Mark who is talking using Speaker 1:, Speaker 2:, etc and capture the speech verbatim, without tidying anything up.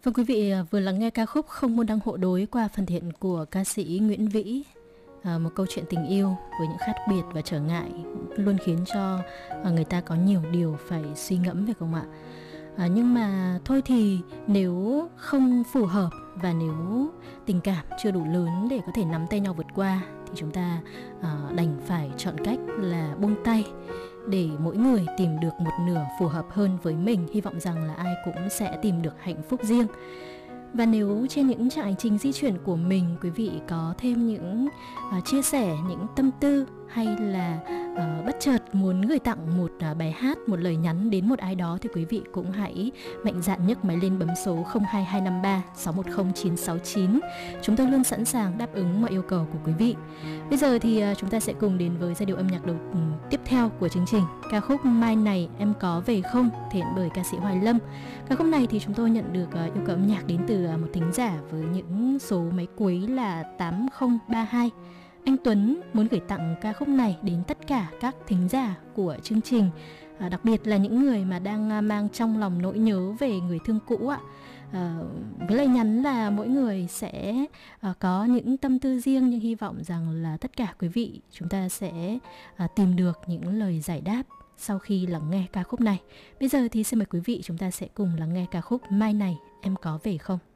Speaker 1: Vâng, quý vị vừa lắng nghe ca khúc Không Môn Đăng Hộ Đối qua phần thể hiện của ca sĩ Nguyễn Vĩ. À, một câu chuyện tình yêu với những khác biệt và trở ngại luôn khiến cho người ta có nhiều điều phải suy ngẫm, phải không ạ? À, nhưng mà thôi thì nếu không phù hợp và nếu tình cảm chưa đủ lớn để có thể nắm tay nhau vượt qua thì chúng ta à, đành phải chọn cách là buông tay để mỗi người tìm được một nửa phù hợp hơn với mình. Hy vọng rằng là ai cũng sẽ tìm được hạnh phúc riêng. Và nếu trên những chặng hành trình di chuyển của mình, quý vị có thêm những uh, chia sẻ, những tâm tư hay là uh, bất chợt muốn gửi tặng một uh, bài hát, một lời nhắn đến một ai đó thì quý vị cũng hãy mạnh dạn nhấc máy lên bấm số không hai hai năm ba sáu một không chín sáu chín. Chúng tôi luôn sẵn sàng đáp ứng mọi yêu cầu của quý vị. Bây giờ thì uh, chúng ta sẽ cùng đến với giai điệu âm nhạc đầu um, tiếp theo của chương trình, ca khúc Mai Này Em Có Về Không, thể hiện bởi ca sĩ Hoài Lâm. Ca khúc này thì chúng tôi nhận được uh, yêu cầu âm nhạc đến từ uh, một thính giả với những số máy cuối là tám không ba hai. Anh Tuấn muốn gửi tặng ca khúc này đến tất cả các thính giả của chương trình, à, đặc biệt là những người mà đang mang trong lòng nỗi nhớ về người thương cũ ạ. À, với lời nhắn là mỗi người sẽ à, có những tâm tư riêng, nhưng hy vọng rằng là tất cả quý vị chúng ta sẽ à, tìm được những lời giải đáp sau khi lắng nghe ca khúc này. Bây giờ thì xin mời quý vị chúng ta sẽ cùng lắng nghe ca khúc Mai Này Em Có Về Không.